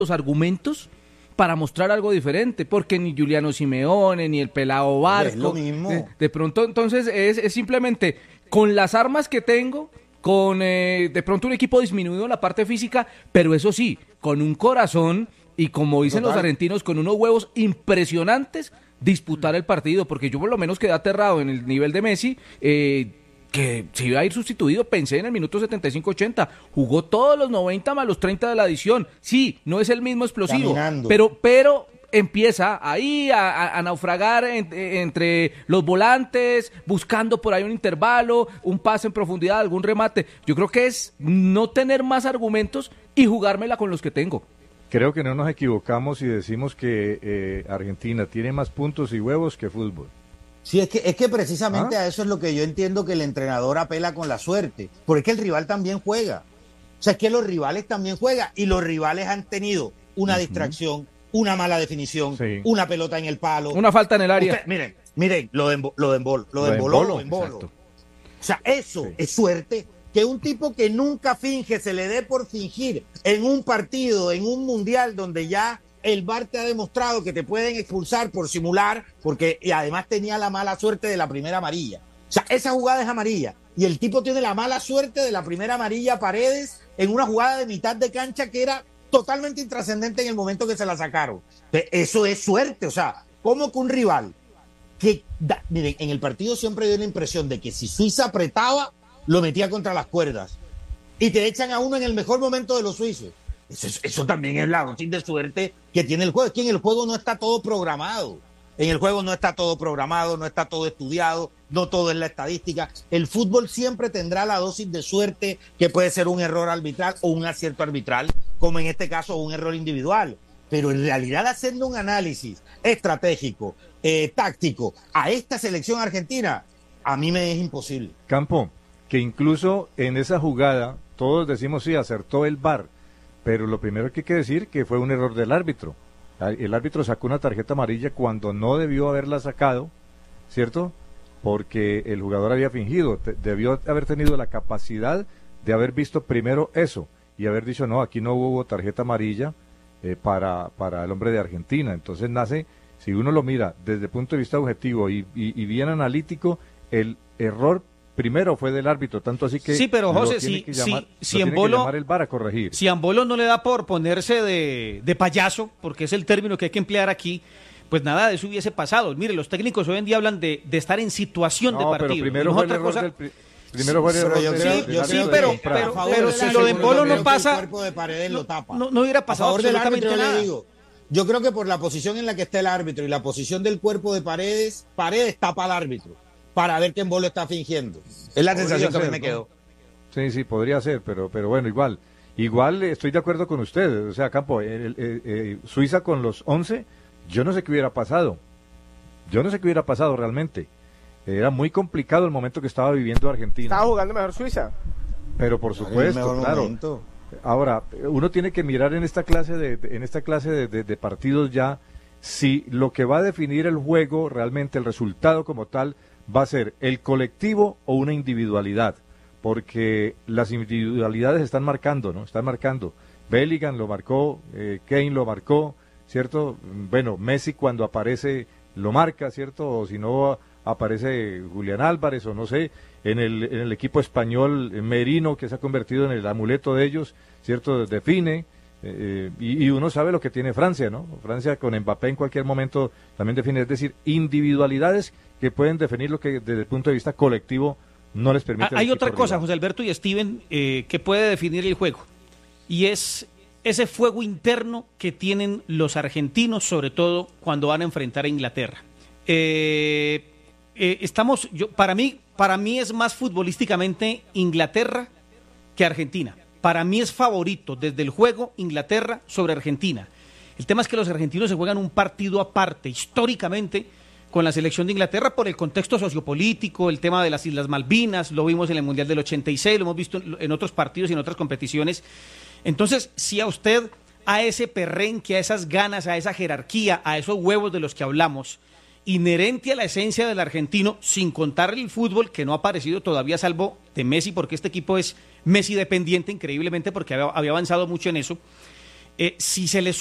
los argumentos para mostrar algo diferente, porque ni Giuliano Simeone, ni el pelado Barco. Es lo mismo. De pronto, entonces, es simplemente con las armas que tengo, con de pronto un equipo disminuido en la parte física, pero eso sí, con un corazón y como dicen los argentinos, con unos huevos impresionantes, disputar el partido, porque yo por lo menos quedé aterrado en el nivel de Messi, que se iba a ir sustituido, pensé en el minuto 75-80, jugó todos los 90 más los 30 de la adición, sí, no es el mismo explosivo, pero empieza ahí a naufragar entre los volantes, buscando por ahí un intervalo, un pase en profundidad, algún remate. Yo creo que es no tener más argumentos y jugármela con los que tengo. Creo que no nos equivocamos si decimos que Argentina tiene más puntos y huevos que fútbol. Sí, es que precisamente a eso es lo que yo entiendo, que el entrenador apela con la suerte, porque es que el rival también juega. O sea, es que los rivales también juegan y los rivales han tenido una distracción, una mala definición, una pelota en el palo, una falta en el área. Miren, lo de Embolo. O sea, eso es suerte. Que un tipo que nunca finge se le dé por fingir en un partido, en un mundial donde ya el VAR te ha demostrado que te pueden expulsar por simular, porque y además tenía la mala suerte de la primera amarilla. O sea, esa jugada es amarilla y el tipo tiene la mala suerte de la primera amarilla a Paredes en una jugada de mitad de cancha que era totalmente intrascendente en el momento que se la sacaron. Eso es suerte. O sea, ¿cómo que un rival miren, en el partido siempre dio la impresión de que si Suiza apretaba, lo metía contra las cuerdas y te echan a uno en el mejor momento de los suizos? Eso también es la dosis de suerte que tiene el juego. Es que en el juego no está todo programado. En el juego no está todo programado, no está todo estudiado, no todo es la estadística. El fútbol siempre tendrá la dosis de suerte, que puede ser un error arbitral o un acierto arbitral, como en este caso un error individual. Pero en realidad, haciendo un análisis estratégico, táctico, a esta selección argentina, a mí me es imposible. Campo, que incluso en esa jugada, todos decimos sí, acertó el VAR, pero lo primero que hay que decir que fue un error del árbitro. El árbitro sacó una tarjeta amarilla cuando no debió haberla sacado, ¿cierto? Porque el jugador había fingido, debió haber tenido la capacidad de haber visto primero eso y haber dicho, no, aquí no hubo tarjeta amarilla para el hombre de Argentina. Entonces nace, si uno lo mira desde el punto de vista objetivo y bien analítico, el error primero fue del árbitro, tanto así que sí, pero José, si Embolo, el VAR a corregir. Si Embolo no le da por ponerse de payaso, porque es el término que hay que emplear aquí, pues nada de eso hubiese pasado. Mire, los técnicos hoy en día hablan de estar en situación de partido. Pero primero fue el error primero fue el error pero si lo de Embolo no pasa, el cuerpo de Paredes lo tapa. No hubiera pasado absolutamente nada. Le digo, yo creo que por la posición en la que está el árbitro y la posición del cuerpo de Paredes tapa al árbitro para ver que Embolo está fingiendo. Es la sensación que a mí me quedó. Sí, podría ser, pero bueno, igual estoy de acuerdo con usted. O sea, Campo, Suiza con los 11, yo no sé qué hubiera pasado. Realmente. Era muy complicado el momento que estaba viviendo Argentina. Estaba jugando mejor Suiza. Pero por supuesto, claro. Momento. Ahora, uno tiene que mirar en esta clase de partidos ya si lo que va a definir el juego, realmente el resultado como tal, va a ser el colectivo o una individualidad, porque las individualidades están marcando, ¿no? Están marcando. Bellingham lo marcó, Kane lo marcó, ¿cierto? Bueno, Messi cuando aparece lo marca, ¿cierto? O si no aparece Julián Álvarez o no sé, en el equipo español Merino, que se ha convertido en el amuleto de ellos, ¿cierto? Define. Y uno sabe lo que tiene Francia, ¿no? Francia con Mbappé en cualquier momento también define, es decir, individualidades que pueden definir lo que desde el punto de vista colectivo no les permite. Hay otra cosa, José Alberto y Steven, que puede definir el juego, y es ese fuego interno que tienen los argentinos, sobre todo cuando van a enfrentar a Inglaterra. Para mí es más futbolísticamente Inglaterra que Argentina. Para mí es favorito desde el juego Inglaterra sobre Argentina. El tema es que los argentinos se juegan un partido aparte, históricamente, con la selección de Inglaterra por el contexto sociopolítico, el tema de las Islas Malvinas, lo vimos en el Mundial del 86, lo hemos visto en otros partidos y en otras competiciones. Entonces, si a usted, a ese perrenque, a esas ganas, a esa jerarquía, a esos huevos de los que hablamos, inherente a la esencia del argentino, sin contar el fútbol que no ha aparecido todavía salvo de Messi, porque este equipo es Messi dependiente increíblemente porque había avanzado mucho en eso. Si se le